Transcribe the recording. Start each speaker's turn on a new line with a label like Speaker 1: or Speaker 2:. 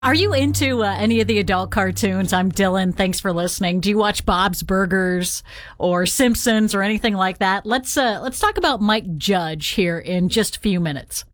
Speaker 1: Are you into any of the adult cartoons? I'm Dylan. Thanks for listening. Do you watch Bob's Burgers or Simpsons or anything like that? Let's talk about Mike Judge here in just a few minutes.